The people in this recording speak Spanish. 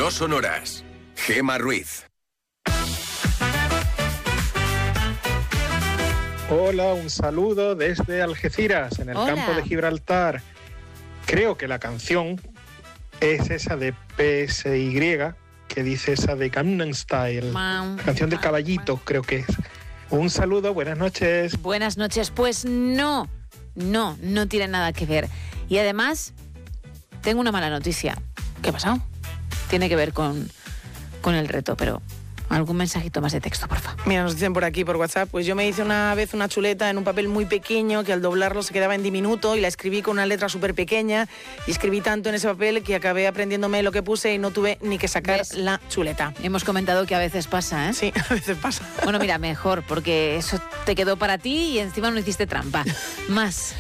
No sonoras. Gema Ruiz. Hola, un saludo desde Algeciras, en el campo de Gibraltar. Creo que la canción es esa de PSY, que dice esa de Gangnam Style. La canción del caballito, creo que es. Un saludo, buenas noches. Buenas noches. Pues no tiene nada que ver. Y además, tengo una mala noticia. ¿Qué ha pasado? Tiene que ver con el reto, pero algún mensajito más de texto, por favor. Mira, nos dicen por aquí, por WhatsApp, pues yo me hice una vez una chuleta en un papel muy pequeño que al doblarlo se quedaba en diminuto y la escribí con una letra súper pequeña y escribí tanto en ese papel que acabé aprendiéndome lo que puse y no tuve ni que sacar la chuleta. Hemos comentado que a veces pasa, ¿eh? Sí, a veces pasa. Bueno, mira, mejor, porque eso te quedó para ti y encima no hiciste trampa. Más.